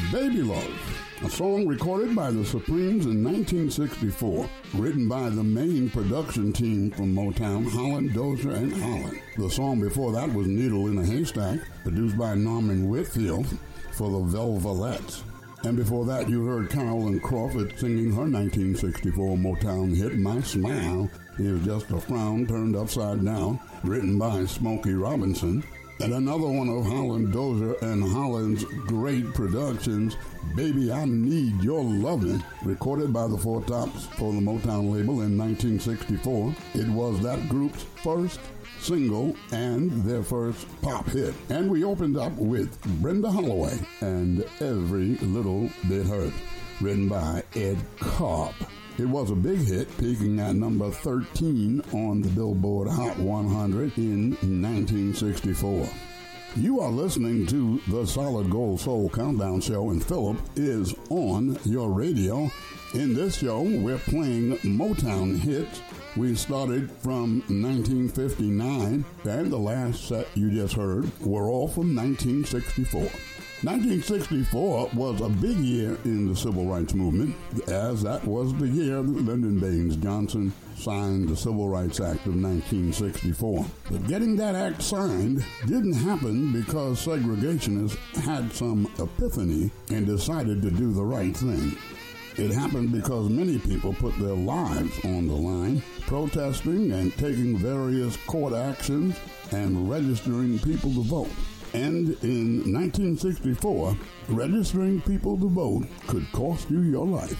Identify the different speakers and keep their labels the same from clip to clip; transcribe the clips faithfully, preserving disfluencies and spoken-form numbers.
Speaker 1: Baby Love, a song recorded by the Supremes in nineteen sixty-four, written by the main production team from Motown, Holland, Dozier, and Holland. The song before that was Needle in a Haystack, produced by Norman Whitfield for the Velvelettes. And before that, you heard Carolyn Crawford singing her nineteen sixty-four Motown hit, My Smile Is Just a Frown Turned Upside Down, written by Smokey Robinson. And another one of Holland, Dozier, and Holland's great productions, Baby I Need Your Lovin', recorded by the Four Tops for the Motown label in nineteen sixty-four. It was that group's first single and their first pop hit. And we opened up with Brenda Holloway and Every Little Bit Hurt, written by Ed Cobb. It was a big hit, peaking at number thirteen on the Billboard Hot one hundred in nineteen sixty-four. You are listening to the Solid Gold Soul Countdown Show, and Philip is on your radio. In this show, we're playing Motown hits. We started from nineteen fifty-nine, and the last set you just heard were all from nineteen sixty-four. nineteen sixty-four was a big year in the civil rights movement, as that was the year that Lyndon Baines Johnson signed the Civil Rights Act of nineteen sixty-four. But getting that act signed didn't happen because segregationists had some epiphany and decided to do the right thing. It happened because many people put their lives on the line, protesting and taking various court actions and registering people to vote. And in nineteen sixty-four, registering people to vote could cost you your life,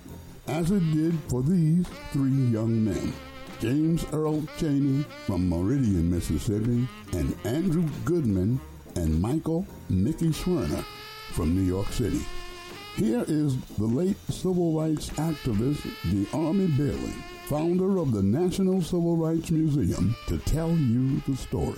Speaker 1: as it did for these three young men, James Earl Chaney from Meridian, Mississippi, and Andrew Goodman and Michael Mickey Schwerner from New York City. Here is the late civil rights activist, DeArmie Bailey, founder of the National Civil Rights Museum, to tell you the story.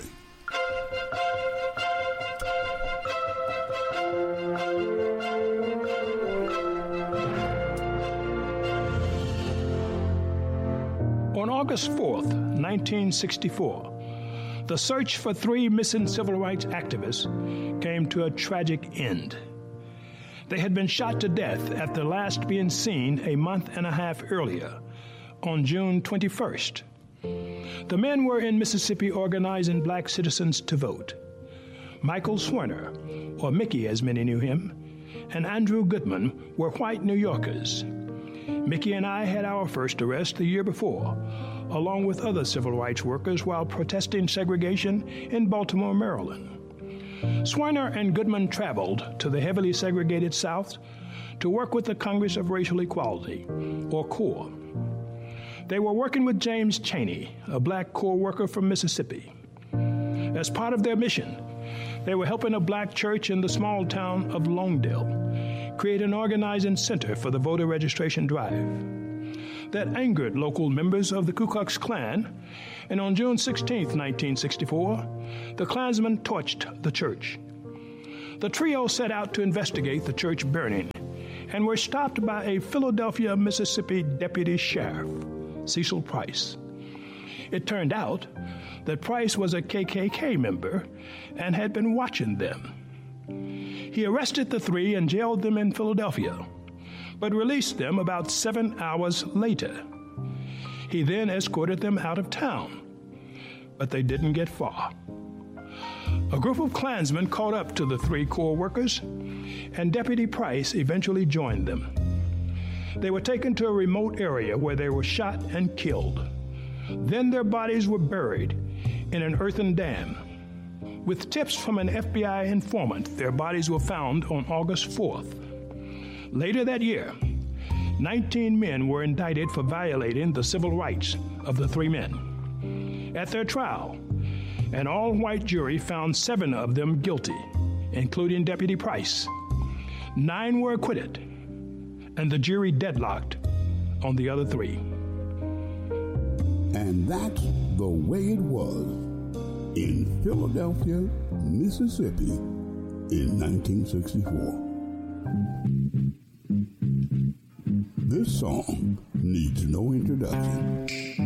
Speaker 2: On August fourth, nineteen sixty-four, the search for three missing civil rights activists came to a tragic end. They had been shot to death after last being seen a month and a half earlier, on June twenty-first. The men were in Mississippi organizing black citizens to vote. Michael Schwerner, or Mickey as many knew him, and Andrew Goodman were white New Yorkers. Mickey and I had our first arrest the year before, along with other civil rights workers while protesting segregation in Baltimore, Maryland. Schwerner and Goodman traveled to the heavily segregated South to work with the Congress of Racial Equality, or CORE. They were working with James Chaney, a black CORE worker from Mississippi. As part of their mission, they were helping a black church in the small town of Longdale create an organizing center for the voter registration drive. That angered local members of the Ku Klux Klan, and on June sixteenth, nineteen sixty-four, the Klansmen torched the church. The trio set out to investigate the church burning and were stopped by a Philadelphia, Mississippi deputy sheriff, Cecil Price. It turned out that Price was a K K K member and had been watching them. He arrested the three and jailed them in Philadelphia, but released them about seven hours later. He then escorted them out of town, but they didn't get far. A group of Klansmen caught up to the three CORE workers, and Deputy Price eventually joined them. They were taken to a remote area where they were shot and killed. Then their bodies were buried in an earthen dam. With tips from an F B I informant, their bodies were found on August fourth. Later that year, nineteen men were indicted for violating the civil rights of the three men. At their trial, an all-white jury found seven of them guilty, including Deputy Price. Nine were acquitted, and the jury deadlocked on the other three.
Speaker 1: And that's the way it was in Philadelphia, Mississippi in nineteen sixty-four. This song needs no introduction.